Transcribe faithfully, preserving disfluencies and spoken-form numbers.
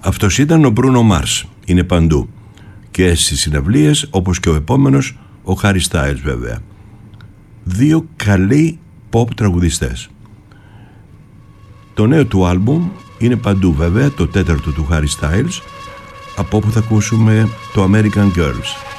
Αυτός ήταν ο Μπρούνο Μάρς. Είναι παντού. Και στις συναυλίες, όπως και ο επόμενος, ο Χάρι Στάιλς βέβαια. Δύο καλοί pop τραγουδιστές. Το νέο του άλμπουμ είναι παντού βέβαια, το τέταρτο του Χάρι Στάιλς, από όπου θα ακούσουμε το American Girls.